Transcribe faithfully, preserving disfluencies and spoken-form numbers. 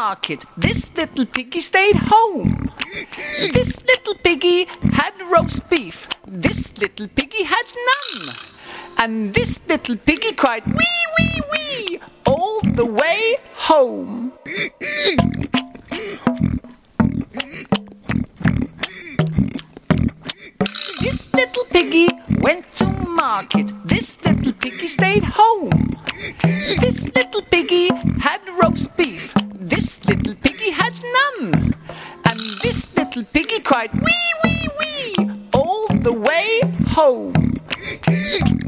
market. This little piggy stayed home. This little piggy had roast beef. This little piggy had none. And this little piggy cried, wee, wee, wee, all the way home. This little piggy went to market. This little piggy stayed home. This little piggy had roast beef. This little piggy had none. And this little piggy cried, wee, wee, wee, all the way home.